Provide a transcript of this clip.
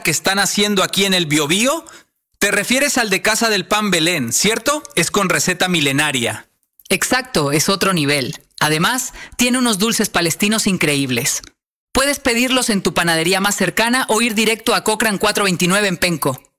que están haciendo aquí en el Biobío? Te refieres al de Casa del Pan Belén, ¿cierto? Es con receta milenaria. Exacto, es otro nivel. Además, tiene unos dulces palestinos increíbles. Puedes pedirlos en tu panadería más cercana o ir directo a Cochrane 429 en Penco.